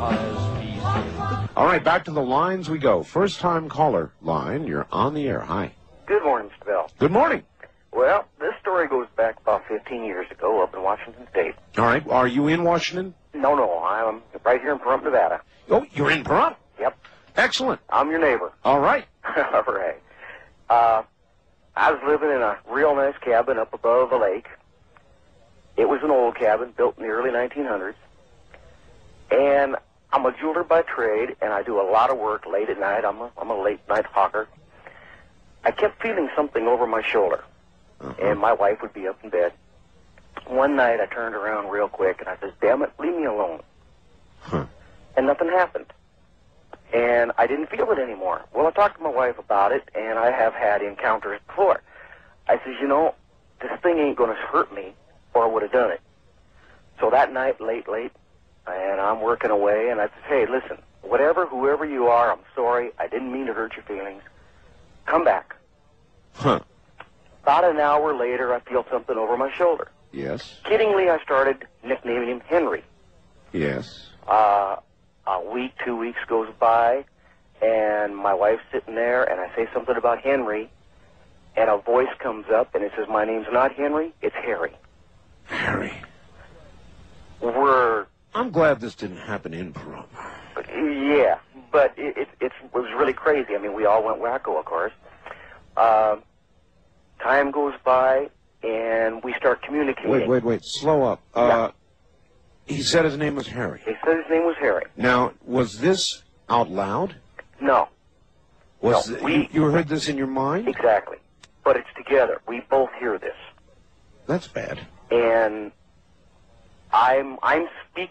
All right, back to the lines we go. First-time caller line. You're on the air. Hi. Good morning, Mr. Bell. Good morning. Well, this story goes back about 15 years ago up in Washington State. All right. Are you in Washington? No, I'm right here in Pahrump, Nevada. Oh, you're in Pahrump? Yep. Excellent. I'm your neighbor. All right. All right. I was living in a real nice cabin up above a lake. It was an old cabin built in the early 1900s. And I'm a jeweler by trade, and I do a lot of work late at night. I'm a late-night hawker. I kept feeling something over my shoulder, and my wife would be up in bed. One night, I turned around real quick, and I said, damn it, leave me alone. And nothing happened. And I didn't feel it anymore. Well, I talked to my wife about it, and I have had encounters before. I said, you know, this thing ain't going to hurt me, or I would have done it. So that night, late, and I'm working away, and I said, hey, listen, whoever you are, I'm sorry. I didn't mean to hurt your feelings. Come back. About an hour later, I feel something over my shoulder. Yes. Kiddingly, I started nicknaming him Henry. Yes. A week, 2 weeks goes by, and my wife's sitting there, and I say something about Henry, and a voice comes up, and it says, my name's not Henry, it's Harry. Harry. I'm glad this didn't happen in Pahrump. Yeah, but it was really crazy. I mean, we all went wacko, of course. Time goes by, and we start communicating. Wait. Slow up. Yeah. He said his name was Harry. He said his name was Harry. Now, was this out loud? No. You heard this in your mind? Exactly. But it's together. We both hear this. That's bad. And I'm speaking